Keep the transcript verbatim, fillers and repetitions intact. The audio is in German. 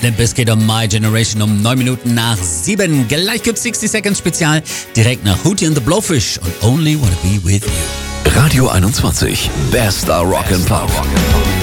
Limp Bizkit und My Generation um neun Minuten nach sieben. Gleich gibt's sixty Seconds Spezial direkt nach Hootie and the Blowfish und Only Wanna Be With You. Radio einundzwanzig, Bester Rock and Pop.